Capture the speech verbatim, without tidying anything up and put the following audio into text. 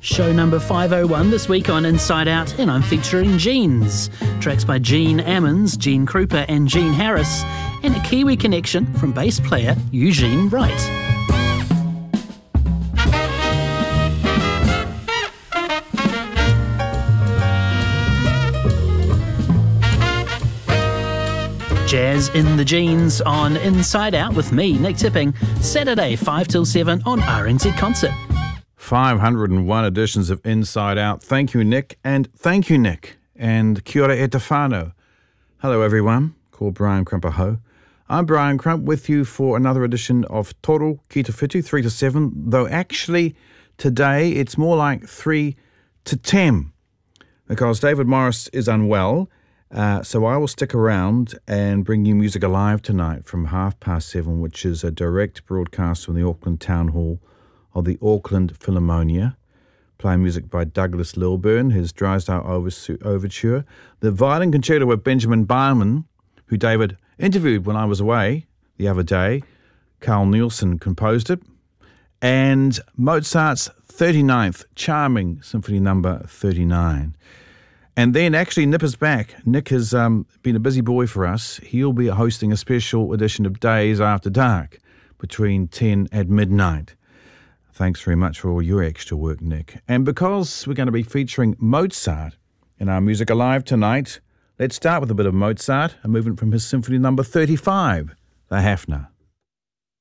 Show number five oh one this week on Inside Out, and I'm featuring Jeans. Tracks by Gene Ammons, Gene Krupa and Gene Harris, and a Kiwi connection from bass player Eugene Wright. Jazz in the Jeans on Inside Out with me, Nick Tipping, Saturday five till seven on R N Z Concert. five hundred and one editions of Inside Out. Thank you, Nick, and thank you, Nick, and kia ora e te whānau. Hello, everyone. Called Brian Crump Aho. I'm Brian Crump with you for another edition of Toro Ki Te Whitu, three to seven, though actually today it's more like three to ten, because David Morris is unwell. Uh, so I will stick around and bring you music alive tonight from half past seven, which is a direct broadcast from the Auckland Town Hall of the Auckland Philharmonia, playing music by Douglas Lilburn, his Drysdale Overture, the violin concerto with Benjamin Barman, who David interviewed when I was away the other day. Carl Nielsen composed it, and Mozart's thirty-ninth Charming Symphony Number thirty-nine. And then actually Nip is back. Nick has um, been a busy boy for us. He'll be hosting a special edition of Days After Dark between ten and midnight. Thanks very much for all your extra work, Nick. And because we're going to be featuring Mozart in our Music Alive tonight, let's start with a bit of Mozart, a movement from his Symphony Number thirty-five, the Hafner.